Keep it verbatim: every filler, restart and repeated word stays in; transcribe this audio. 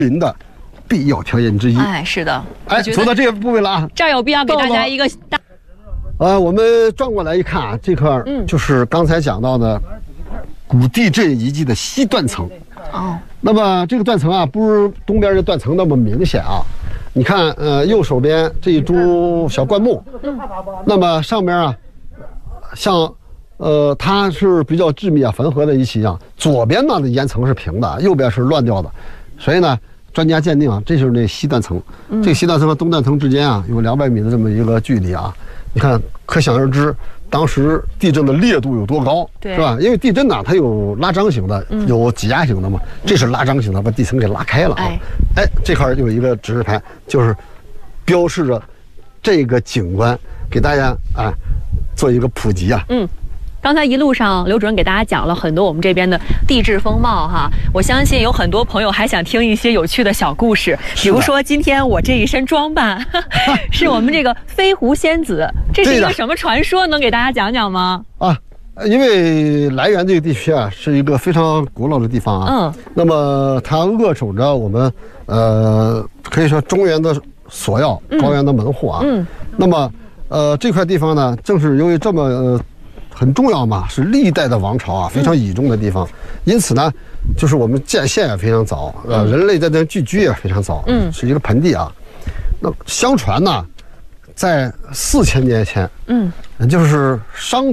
林的必要条件之一。 哎，是的。 哎，说到这个部位了啊， 这儿有必要给大家一个大。 呃，我们转过来一看啊，这块嗯就是刚才讲到的古地震遗迹的西断层。哦。那么这个断层啊，不是东边这断层那么明显啊。你看，呃，右手边这一株小灌木，嗯，那么上面啊，像，呃，它是比较致密啊、缝合在一起一样。左边呢的岩层是平的，右边是乱掉的，所以呢，专家鉴定啊，这就是那西断层。嗯、这个西断层和东断层之间啊，有两百米的这么一个距离啊。你看，可想而知，当时地震的烈度有多高，是吧？因为地震呢，它有拉张型的，有挤压型的嘛。嗯、这是拉张型的，把地层给拉开了啊。哎，哎这块有一个指示牌，就是标示着这个景观，给大家啊做一个普及啊。 嗯。刚才一路上，刘主任给大家讲了很多我们这边的地质风貌哈，我相信有很多朋友还想听一些有趣的小故事，比如说今天我这一身装扮是我们这个飞狐仙子，这是一个什么传说？能给大家讲讲吗？ 啊，因为涞源这个地区啊是一个非常古老的地方啊，嗯，那么它扼守着我们呃可以说中原的索要，高原的门户啊，嗯，那么呃这块地方呢，正是由于这么呃。很重要嘛，是历代的王朝啊非常倚重的地方，因此呢，就是我们建县也非常早，呃，人类在这聚居也非常早，嗯，是一个盆地啊。那相传呢，在四千年前，嗯，就是商